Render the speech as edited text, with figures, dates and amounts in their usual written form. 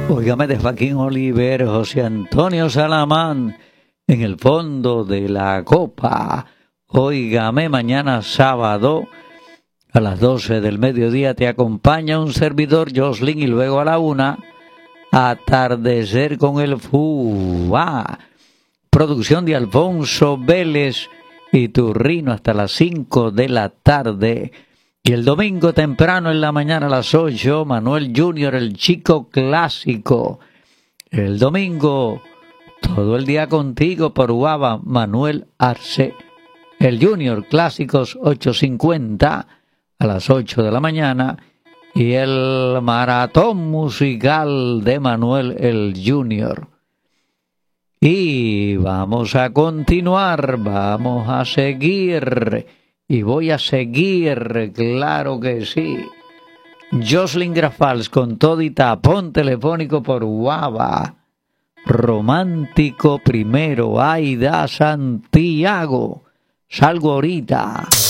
Óigame, de Joaquín Oliver, José Antonio Salamán, en el fondo de la copa. Óigame, mañana sábado a las 12 del mediodía te acompaña un servidor, Jocelyn, y luego a la 1, atardecer con el FUA. Producción de Alfonso Vélez y Turrino hasta las 5 de la tarde. Y el domingo temprano en la mañana a las 8, Manuel Junior, el chico clásico. El domingo, todo el día contigo por Guava, Manuel Arce. El Junior, clásicos 8:50 a las 8 de la mañana. Y el maratón musical de Manuel el Junior. Y vamos a continuar, vamos a seguir. Y voy a seguir, claro que sí. Jocelyn Grafals con todo y tapón telefónico por Guava. Romántico primero, Aida Santiago. Salgo ahorita.